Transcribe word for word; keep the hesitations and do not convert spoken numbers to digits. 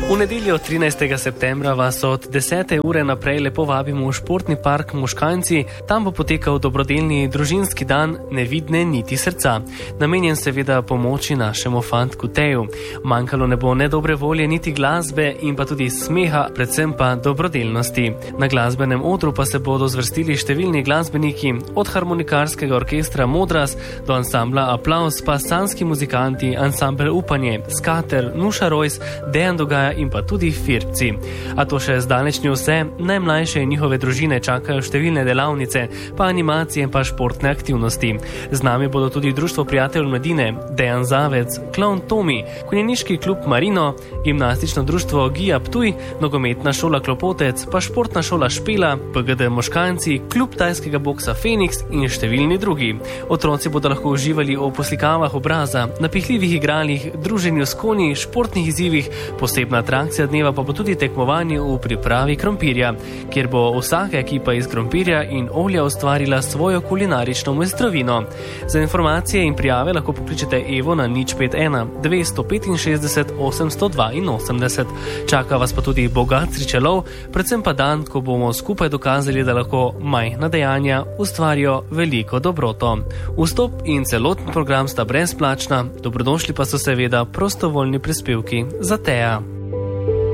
V nedeljo trinajstega septembra vas od desete ure naprej lepo vabimo v športni park Moškanci. Tam bo potekal dobrodelni družinski dan Nevidne niti srca, namenjen seveda pomoči našemu fantku Teju. Manjkalo ne bo ne dobre volje, niti glasbe in pa tudi smeha, predvsem pa dobrodelnosti. Na glasbenem odru pa se bodo zvrstili številni glasbeniki, od harmonikarskega orkestra Modras do ansambla Aplavz, pa sanski muzikanti, ansambel Upanje, Skater, Nuša Rojs, Dejan Dogaja in pa tudi Firci. A to še zdaleč ni vse, najmlajše in njihove družine čakajo številne delavnice, pa animacije in pa športne aktivnosti. Z nami bodo tudi Društvo prijateljev mladine, Dejan Zavec, Klovn Tomi, konjeniški klub Marino, gimnastično društvo Gija Ptuj, nogometna šola Klopotec, pa športna šola Špela, P G D Moškanci, klub tajskega boksa Feniks in številni drugi. Otroci bodo lahko uživali v poslikavah obraza, napihljivih igralih, druženju s konji, športnih izzivih, posebna atrakcija dneva pa bo tudi tekmovanje v pripravi krompirja, kjer bo vsaka ekipa iz krompirja in olja ustvarila svojo kulinarično mojstrovino. Za informacije in prijave lahko pokličete Evo na nič pet ena dvesto petinšestdeset osemsto dvainosemdeset. Čaka vas pa tudi bogat srečelov, predvsem pa dan, ko bomo skupaj dokazali, da lahko majhna dejanja ustvarijo veliko dobroto. Vstop in celoten program sta brezplačna, dobrodošli pa so seveda prostovoljni prispevki za Teja.